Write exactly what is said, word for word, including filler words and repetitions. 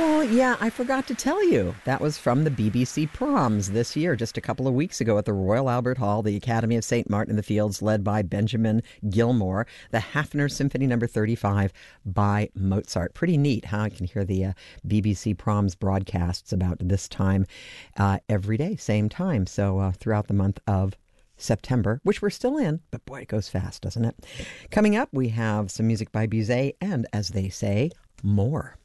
Well, yeah, I forgot to tell you. That was from the B B C Proms this year, just a couple of weeks ago at the Royal Albert Hall, the Academy of Saint Martin in the Fields, led by Benjamin Gilmore, the Hafner Symphony Number thirty-five by Mozart. Pretty neat, huh? I can hear the uh, B B C Proms broadcasts about this time uh, every day, same time. So uh, throughout the month of September, which we're still in, but boy, it goes fast, doesn't it? Coming up, we have some music by Bizet and, as they say, more.